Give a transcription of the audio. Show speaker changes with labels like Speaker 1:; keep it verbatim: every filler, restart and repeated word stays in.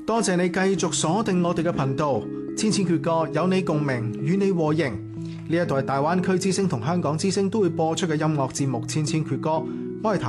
Speaker 1: 多謝你繼續鎖定我哋嘅頻道，千千闕歌有你共鳴，與你和應。呢一度係大灣區之聲同香港之聲都會播出嘅音樂節目《千千闕歌》，我係譚